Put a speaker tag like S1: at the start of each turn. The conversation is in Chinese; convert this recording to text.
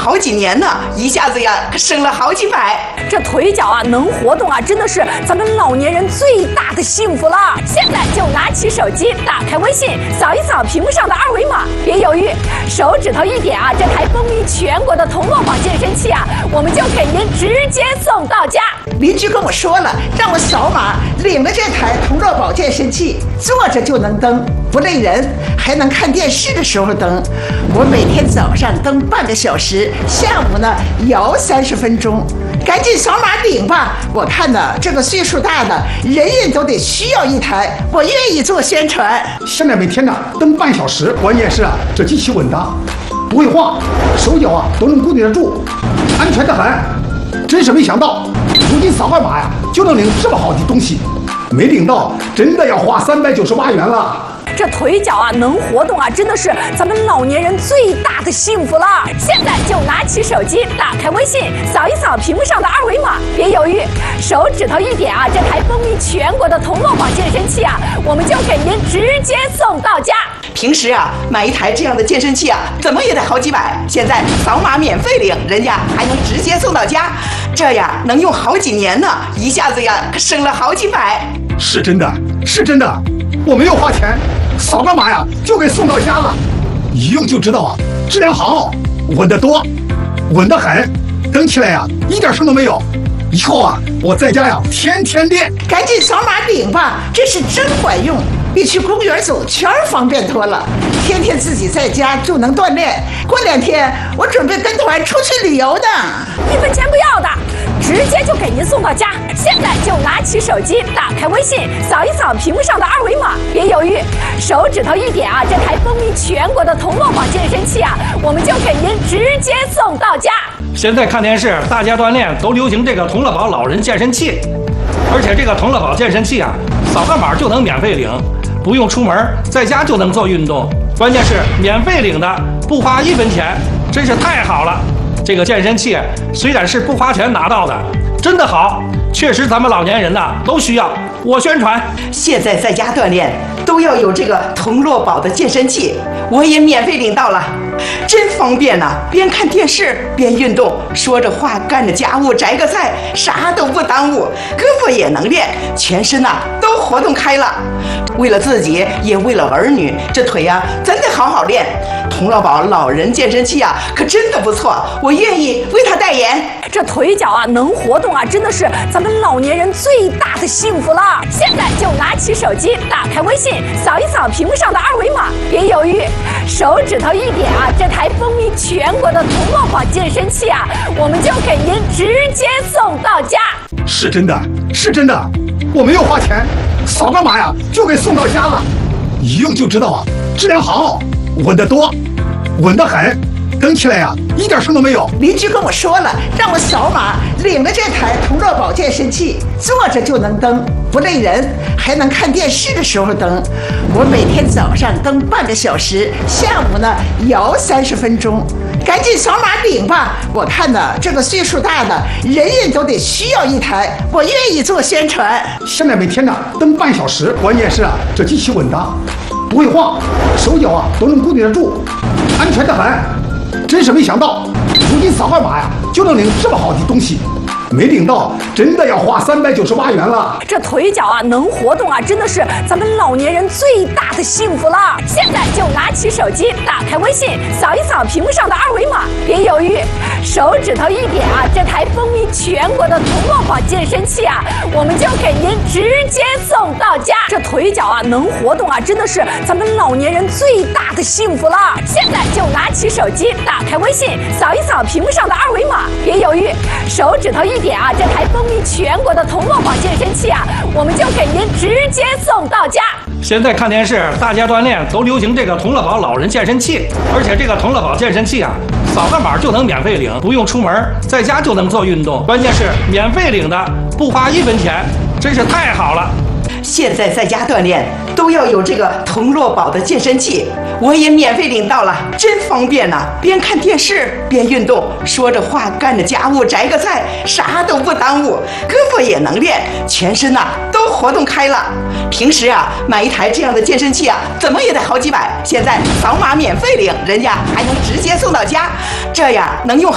S1: 好几年呢，一下子呀可省了好几百。
S2: 这腿脚啊能活动啊，真的是咱们老年人最大的幸福了。现在就拿起手机，打开微信，扫一扫屏幕上的二维码，别犹豫，手指头一点啊，这台风靡全国的同乐宝健身器啊，我们就给您直接送到家。
S3: 邻居跟我说了，让我扫码领了这台同乐宝健身器，坐着就能蹬，不累人，还能看电视的时候蹬。我每天早上蹬半个小时，下午呢摇30分钟。赶紧扫码领吧！我看呢，这个岁数大的人人都得需要一台，我愿意做宣传。
S4: 现在每天呢蹬半小时，关键是这机器稳当，不会晃，手脚都能固定得住，安全得很。真是没想到，如今扫个码呀就能领这么好的东西，没领到真的要花398元了。
S2: 这腿脚啊能活动啊，真的是咱们老年人最大的幸福了。现在就拿起手机，打开微信，扫一扫屏幕上的二维码，别犹豫，手指头一点啊，这台风靡全国的同乐宝健身器啊，我们就给您直接送到家。
S1: 平时啊买一台这样的健身器啊，怎么也得好几百，现在扫码免费领，人家还能直接送到家，这呀能用好几年呢，一下子呀可省了好几百。
S4: 是真的，是真的，我没有花钱，扫个码呀就给送到家了，一用就知道啊，质量好，稳得多，稳得很，蹬起来呀一点声都没有。以后啊我在家呀天天练。
S3: 赶紧扫码领吧，这是真管用，比去公园走圈方便多了。天天自己在家就能锻炼，过2天我准备跟团出去旅游的
S2: ，1分钱不要的，直接就给您送到家。现在就拿起手机，打开微信，扫一扫屏幕上的二维码，别犹豫，手指头一点啊，这台风靡全国的同乐宝健身器啊，我们就给您直接送到家。
S5: 现在看电视，大家锻炼都流行这个同乐宝老人健身器，而且这个同乐宝健身器啊，扫个码就能免费领，不用出门，在家就能做运动。关键是免费领的，不花1分钱，真是太好了。这个健身器虽然是不花钱拿到的，真的好，确实咱们老年人呐都需要。我宣传，
S1: 现在在家锻炼都要有这个同乐宝的健身器，我也免费领到了，真方便呐！边看电视边运动，说着话干着家务，摘个菜，啥都不耽误，胳膊也能练，全身呐都活动开了。为了自己，也为了儿女，这腿呀真得好好练。同乐宝老人健身器啊，可真的不错，我愿意为他代言。
S2: 这腿脚啊能活动啊，真的是咱们老年人最大的幸福了。现在就拿起手机，打开微信，扫一扫屏幕上的二维码，别犹豫，手指头一点啊，这台风靡全国的同乐宝健身器啊，我们就给您直接送到家。
S4: 是真的，是真的，我没有花钱，扫个码呀就给送到家了，一用就知道啊，质量好，稳得多，稳得很，蹬起来呀一点声都没有。
S3: 邻居跟我说了，让我扫码领了这台同乐宝健身器，坐着就能蹬，不累人，还能看电视的时候蹬。我每天早上蹬半个小时，下午呢摇30分钟。赶紧扫码领吧！我看呢，这个岁数大的人人都得需要一台，我愿意做宣传。
S4: 现在每天呢蹬半小时，关键是这机器稳当，不会晃，手脚都能固定得住，安全得很。真是没想到，如今扫个码呀就能领这么好的东西，没领到真的要花398元了。
S2: 这腿脚啊能活动啊，真的是咱们老年人最大的幸福了。现在就拿起手机，打开微信，扫一扫屏幕上的二维码，别犹豫，手指头一点啊，这台风靡全国的同乐宝健身器啊，我们就给您直接送到家。这腿脚啊能活动啊，真的是咱们老年人最大的幸福了。现在就拿起手机，打开微信，扫一扫屏幕上的二维码，别犹豫，手指头一点啊，这台风靡全国的同乐宝健身器啊，我们就给您直接送到家。
S5: 现在看电视，大家锻炼都流行这个同乐宝老人健身器，而且这个同乐宝健身器啊，扫个码就能免费领，不用出门，在家就能做运动。关键是免费领的，不花1分钱，真是太好了。
S1: 现在在家锻炼都要有这个同乐宝的健身器，我也免费领到了，真方便呐！边看电视边运动，说着话干着家务，摘个菜，啥都不耽误，胳膊也能练，全身呐都活动开了。平时啊买一台这样的健身器啊，怎么也得好几百，现在扫码免费领，人家还能直接送到家，这样能用